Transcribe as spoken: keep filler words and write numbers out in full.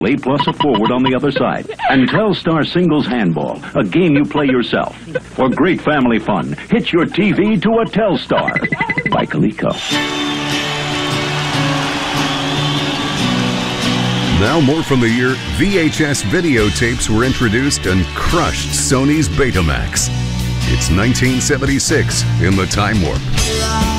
plus a forward on the other side. And Telstar Singles Handball, a game you play yourself. For great family fun, hit your T V to a Telstar by Coleco. Now more from the year V H S videotapes were introduced and crushed Sony's Betamax. It's nineteen seventy-six in the Time Warp.